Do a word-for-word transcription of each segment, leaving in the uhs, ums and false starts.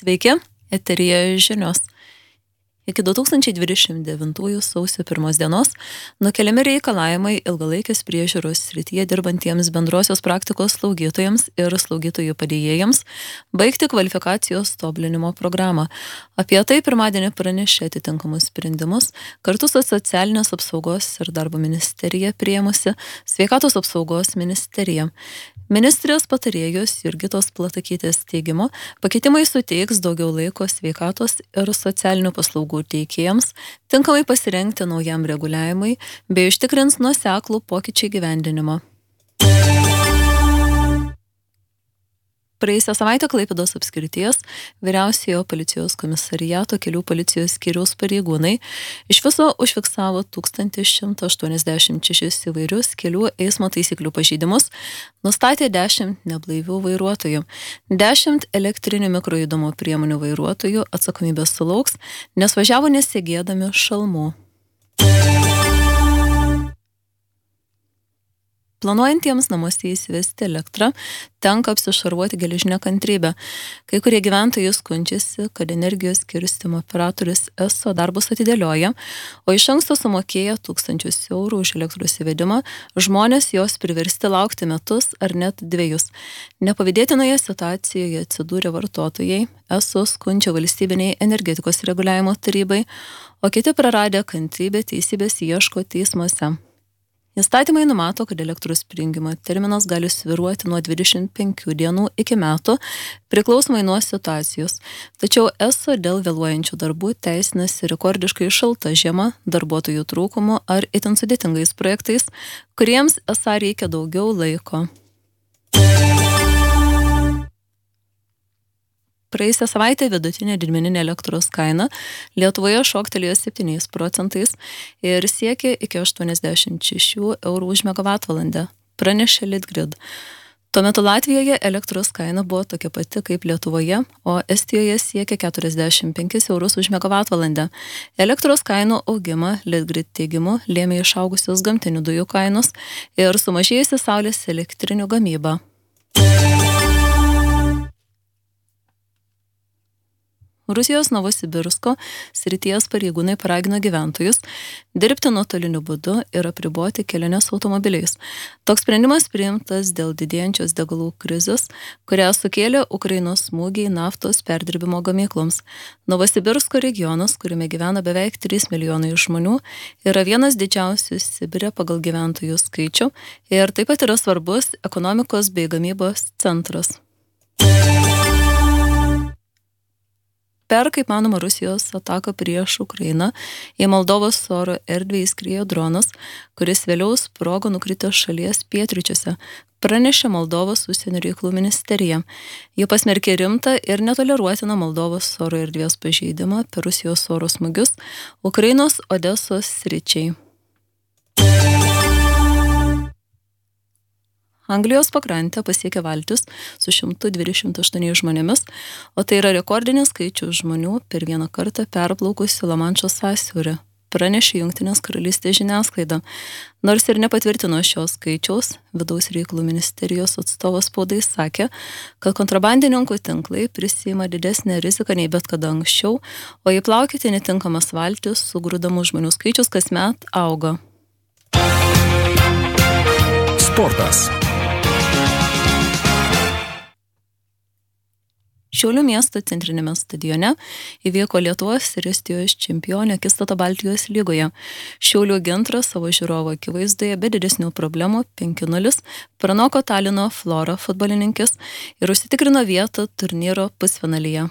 Sveiki, eteryje žinios. Iki du tūkstančiai dvidešimt devintųjų sausio pirmos dienos nukeliami reikalavimai ilgalaikės priežiūros srityje dirbantiems bendrosios praktikos slaugytojams ir slaugytojų padėjėjams baigti kvalifikacijos tobulinimo programą. Apie tai pirmadienį pranešė atitinkamus sprendimus kartu su Socialinės apsaugos ir darbo ministerija priėmusi Sveikatos apsaugos ministerija. Ministrės patarėjos Jurgitos Platakytės teigimu, pakeitimai suteiks daugiau laiko sveikatos ir socialinių paslaugų teikėjams, tinkamai pasirengti naujam reguliavimui bei užtikrins nuoseklų pokyčių įgyvendinimą. Praėjusią savaitę Klaipėdos apskrities vyriausiojo policijos komisariato kelių policijos skyriaus pareigūnai iš viso užfiksavo tūkstantį šimtą aštuoniasdešimt šešis įvairius kelių eismo taisyklių pažeidimus, nustatė dešimt neblaivių vairuotojų. dešimt elektrinių mikrojudumo priemonių vairuotojų atsakomybės sulauks, nes važiavo nesegėdami šalmų. Planuojantiems namuose įsivesti elektrą tenka apsišarvuoti geležinę kantrybę. Kai kurie gyventojai skundžiasi, kad energijos skirstymo operatorius eso darbus atidėlioja, o iš anksto sumokėję tūkstančius eurų už elektros įvedimą, žmonės jos priversti laukti metus ar net dviejus. Nepavydėtinoje situacijoje atsidūrė vartotojai, eso skundžia valstybiniai energetikos reguliavimo tarybai, o kiti praradę kantrybę teisybės ieško teismuose. Įstatymai numato, kad elektros prijungimo terminas gali svyruoti nuo dvidešimt penkių dienų iki metų, priklausomai nuo situacijos. Tačiau eso dėl vėluojančių darbų teisinasi rekordiškai šalta žiema, darbuotojų trūkumu ar itin sudėtingais projektais, kuriems esą reikia daugiau laiko. Praėjusią savaitę vidutinė didmeninė elektros kaina Lietuvoje šoktelėjo septyniais procentais ir siekė iki aštuoniasdešimt šešių eurų už megavatvalandę, pranešė Litgrid. Tuo metu Latvijoje elektros kaina buvo tokia pati kaip Lietuvoje, o Estijoje siekė keturiasdešimt penkis eurus už megavatvalandę. Elektros kainų augimą Litgrid teigimu lėmė išaugusios gamtinių dujų kainos ir sumažėjusi saulės elektrinių gamyba. Rusijos Novosibirsko srities pareigūnai paragino gyventojus dirbti nuotoliniu būdu ir apriboti keliones automobiliais. Toks sprendimas priimtas dėl didėjančios degalų krizės, kurią sukėlė Ukrainos smūgiai naftos perdirbimo gamykloms. Novosibirsko regionas, kuriame gyvena beveik trys milijonai žmonių, yra vienas didžiausių Sibire pagal gyventojų skaičių ir taip pat yra svarbus ekonomikos bei gamybos centras. Per, kaip manoma, Rusijos ataką prieš Ukrainą į Moldovos oro erdvę įskriejo dronas, kuris vėliau sprogo nukritęs šalies pietryčiuose, pranešė Moldovos užsienio reikalų ministerija. Ji pasmerkė rimtą ir netoleruotiną Moldovos oro erdvės pažeidimą per Rusijos oro smūgius Ukrainos Odesos sričiai. Anglijos pakrantę pasiekė valtis su šimtu dvidešimt aštuoniais žmonėmis, o tai yra rekordinis skaičius žmonių per vieną kartą perplaukusi Lamanšo sąsiaurį, pranešė Jungtinės karalystės žiniasklaida. Nors ir nepatvirtino šios skaičiaus, vidaus reikalų ministerijos atstovas spaudai sakė, kad kontrabandininkų tinklai prisiima didesnę riziką nei bet kada anksčiau, o įplaukyti netinkamas valtis su grūdamų žmonių skaičius kasmet auga. Sportas. Šiaulių miesto centrinėme stadione įvyko Lietuvos ir Estijos čempionė akistata Baltijos lygoje. Šiaulių Gintras savo žiūrovo akivaizdoje be didesnių problemų penki nulis pranoko Talino Flora futbolininkės ir užsitikrino vietą turnyro pusfinalyje.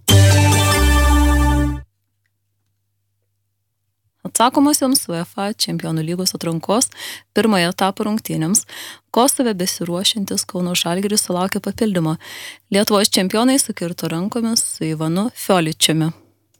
Atsakomosioms UEFA čempionų lygos atrankos pirmojo etapo rungtynėms Kosove besiruošiantis Kauno Žalgiris sulaukė papildymo. Lietuvos čempionai sukirto rankomis su Ivanu Fioličiumi.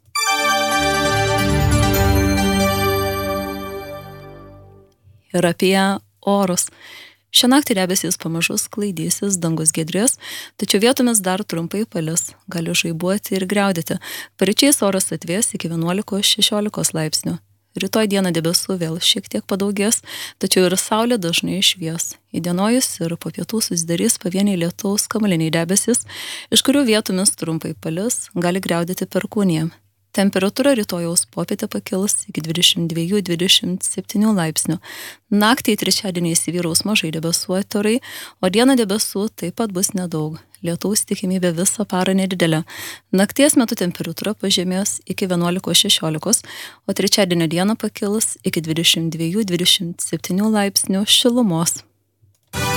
Ir apie orus. Šią naktį debesys pamažu sklaidysis, dangus giedrės, tačiau vietomis dar trumpai palis, gali žaibuoti ir griaudėti. Paryčiais oras atvės iki vienuolikos šešiolikos laipsnių. Rytoj dieną debesų vėl šiek tiek padaugės, tačiau ir saulė dažnai švies. Įdienojus ir po pietų susidarys pavieniai lietaus kamuoliniai debesis, iš kurių vietomis trumpai palis, gali griaudėti perkūnija. Temperatūra rytojaus popietę pakils iki dvidešimt dviejų dvidešimt septynių laipsnių. Naktį trečiadienį įsivyraus mažai debesuoti orai, o dieną debesų taip pat bus nedaug. Lietaus tikimybė visą parą nedidelė. Nakties metu temperatūra pažemės iki vienuolikos šešiolikos, o trečiadienio dieną pakils iki dvidešimt dviejų dvidešimt septynių laipsnių šilumos.